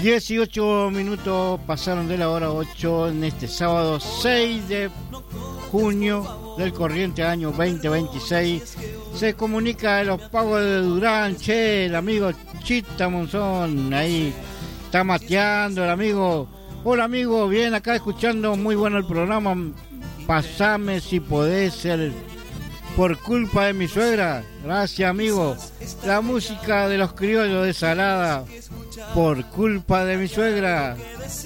18 minutos pasaron de la hora 8 en este sábado 6 de junio del corriente año 2026. Se comunica de los pagos de Durán, che, el amigo Chita Monzón, ahí está mateando el amigo. Hola amigo, bien acá escuchando, muy bueno el programa. Pasame si podés ser por culpa de mi suegra. Gracias amigo. La música de los criollos de Salada, por culpa de mi suegra.